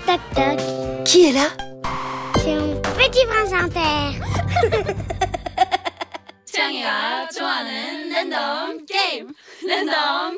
toc toc. Qui est là? C'est mon petit prince inter. 창이가 좋아하는 랜덤 게임. 랜덤